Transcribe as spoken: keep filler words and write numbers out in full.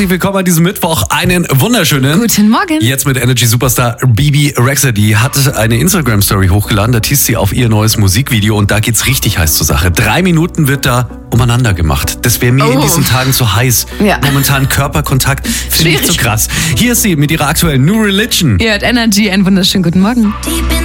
herzlich willkommen an diesem Mittwoch. Einen wunderschönen Guten Morgen. Jetzt mit Energy Superstar Bibi Rexha. Die hat eine Instagram-Story hochgeladen, da teast sie auf ihr neues Musikvideo und da geht's richtig heiß zur Sache. Drei Minuten wird da umeinander gemacht. Das wäre mir Oh. in diesen Tagen zu heiß. Ja. Momentan Körperkontakt finde ich Schwierig. zu krass. Hier ist sie mit ihrer aktuellen New Religion. Ihr hört Energy, einen wunderschönen guten Morgen.